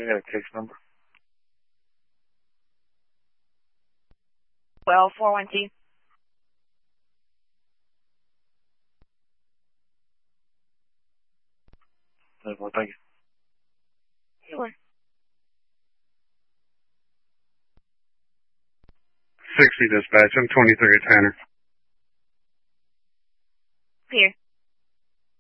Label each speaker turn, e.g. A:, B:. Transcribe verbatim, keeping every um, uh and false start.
A: You got a case number?
B: Well, four one T.
A: Well, thank you.
B: Sure.
C: sixty dispatch. I'm twenty-three at Tanner.